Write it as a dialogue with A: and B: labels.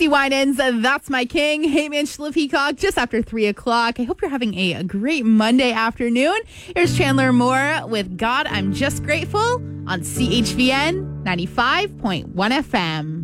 A: CeCe Winans, That's My King. Hey, man, Shla Peacock, just after 3 o'clock. I hope you're having a great Monday afternoon. Here's Chandler Moore with God, I'm Just Grateful on CHVN 95.1 FM.